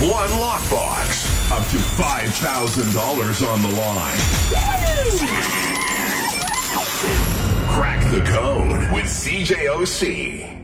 one lockbox. Up to $5,000 on the line. Crack the code with CJOC.